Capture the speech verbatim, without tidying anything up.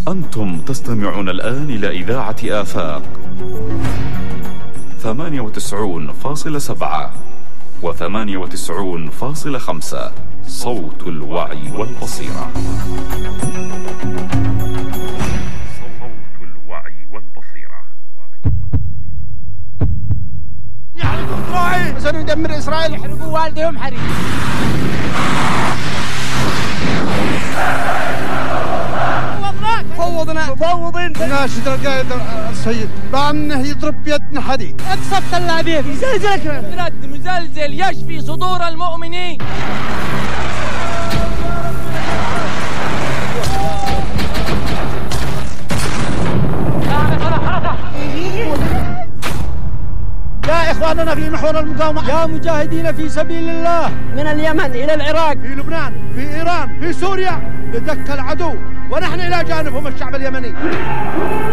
أنتم تستمعون الآن إلى إذاعة آفاق ثمانية وتسعون فاصلة سبعة وثمانية وتسعون فاصلة خمسة، صوت الوعي والبصيرة. صوت الوعي والبصيرة. يحرقوا إسرائيل، سندمر إسرائيل، يحرقوا والدهم حريق. فوضنا مفوضين ناشد القائد السيد بأنه يضرب بيدنا حديد. اقصف تل أبيب يزلزلك رد مزلزل يشفي صدور المؤمنين. يا إخواننا في محور المقاومة، يا مجاهدين في سبيل الله من اليمن إلى العراق، في لبنان، في إيران، في سوريا، لدك العدو ونحن إلى جانبهم الشعب اليمني.